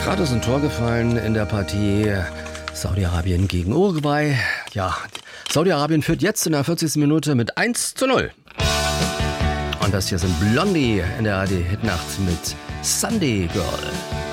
Gerade ist ein Tor gefallen in der Partie Saudi-Arabien gegen Uruguay. Ja, Saudi-Arabien führt jetzt in der 40. Minute mit 1:0. Und das hier sind Blondie in der ARD Hitnacht mit Sunday Girl.